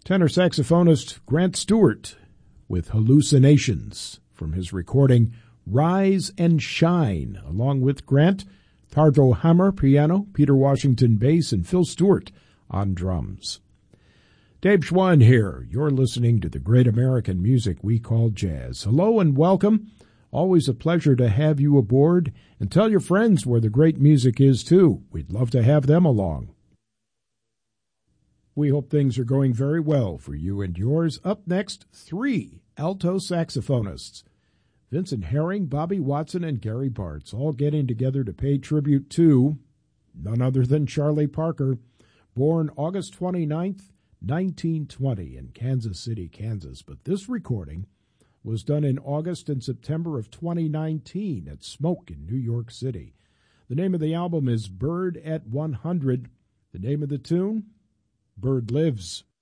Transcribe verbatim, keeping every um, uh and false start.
Tenor saxophonist Grant Stewart with Hallucinations from his recording Rise and Shine. Along with Grant, Thardo Hammer piano, Peter Washington bass, and Phil Stewart on drums. Dave Schwann here. You're listening to the great American music we call jazz. Hello and welcome. Always a pleasure to have you aboard, and tell your friends where the great music is too. We'd love to have them along. We hope things are going very well for you and yours. Up next, three alto saxophonists. Vincent Herring, Bobby Watson, and Gary Bartz, all getting together to pay tribute to none other than Charlie Parker, born August twenty-ninth, nineteen twenty in Kansas City, Kansas. But this recording was done in August and September of twenty nineteen at Smoke in New York City. The name of the album is Bird at one hundred. The name of the tune, Bird Lives.